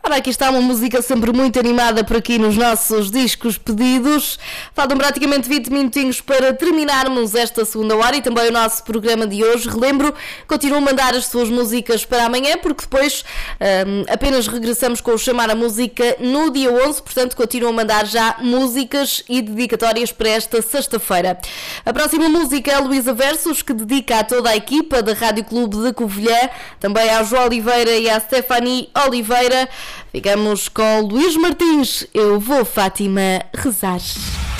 Ora, aqui está uma música sempre muito animada por aqui nos nossos discos pedidos. Faltam praticamente 20 minutinhos para terminarmos esta segunda hora e também o nosso programa de hoje. Relembro, continuam a mandar as suas músicas para amanhã, porque depois apenas regressamos com o Chamar a Música no dia 11, portanto continuam a mandar já músicas e dedicatórias para esta sexta-feira. A próxima música é a Luísa Versus, que dedica a toda a equipa da Rádio Clube de Covilhã, também ao João Oliveira e à Stephanie Oliveira. Ficamos com Luís Martins, Eu Vou, Fátima, Rezar.